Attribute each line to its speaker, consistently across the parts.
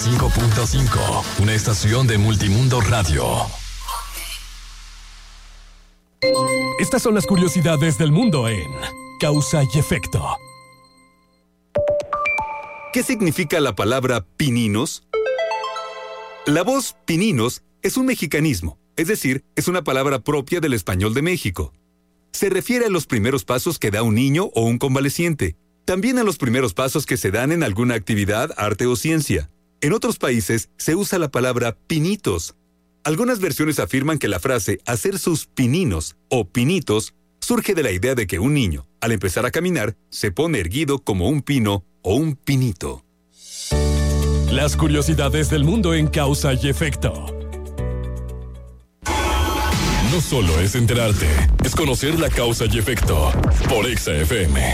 Speaker 1: 95.5, una estación de Multimundo Radio.
Speaker 2: Estas son las curiosidades del mundo en Causa y Efecto.
Speaker 3: ¿Qué significa la palabra pininos? La voz pininos es un mexicanismo, es decir, es una palabra propia del español de México. Se refiere a los primeros pasos que da un niño o un convaleciente, también a los primeros pasos que se dan en alguna actividad, arte o ciencia. En otros países se usa la palabra pinitos. Algunas versiones afirman que la frase hacer sus pininos o pinitos surge de la idea de que un niño, al empezar a caminar, se pone erguido como un pino o un pinito.
Speaker 2: Las curiosidades del mundo en Causa y Efecto.
Speaker 1: No solo es enterarte, es conocer la causa y efecto. Por Exa FM.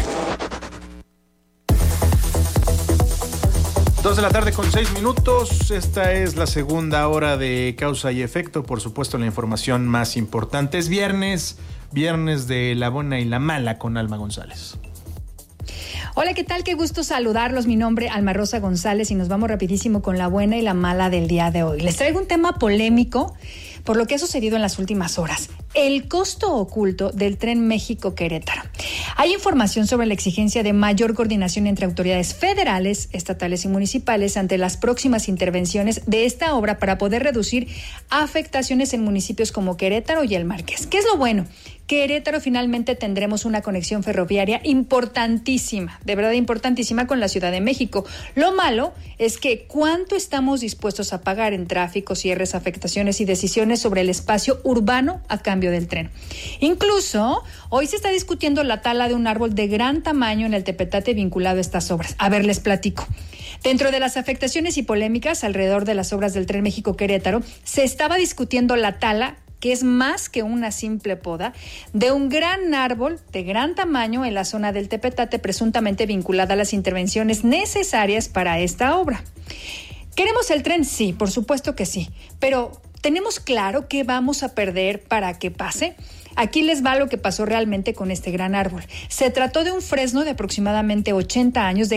Speaker 4: 2 de la tarde con 6 minutos. Esta es la segunda hora de Causa y Efecto. Por supuesto, la información más importante. Es viernes de La Buena y la Mala con Alma González.
Speaker 5: Hola, ¿qué tal? Qué gusto saludarlos. Mi nombre es Alma Rosa González y nos vamos rapidísimo con la buena y la mala del día de hoy. Les traigo un tema polémico por lo que ha sucedido en las últimas horas. El costo oculto del Tren México-Querétaro. Hay información sobre la exigencia de mayor coordinación entre autoridades federales, estatales y municipales ante las próximas intervenciones de esta obra para poder reducir afectaciones en municipios como Querétaro y El Marqués. ¿Qué es lo bueno? Querétaro finalmente tendremos una conexión ferroviaria importantísima, de verdad importantísima con la Ciudad de México. Lo malo es que cuánto estamos dispuestos a pagar en tráfico, cierres, afectaciones y decisiones sobre el espacio urbano a cambio del tren. Incluso hoy se está discutiendo la tala de un árbol de gran tamaño en el Tepetate vinculado a estas obras. A ver, les platico. Dentro de las afectaciones y polémicas alrededor de las obras del Tren México-Querétaro, se estaba discutiendo la tala, que es más que una simple poda, de un gran árbol de gran tamaño en la zona del Tepetate, presuntamente vinculada a las intervenciones necesarias para esta obra. ¿Queremos el tren? Sí, por supuesto que sí, pero ¿tenemos claro qué vamos a perder para que pase? Aquí les va lo que pasó realmente con este gran árbol. Se trató de un fresno de aproximadamente 80 años de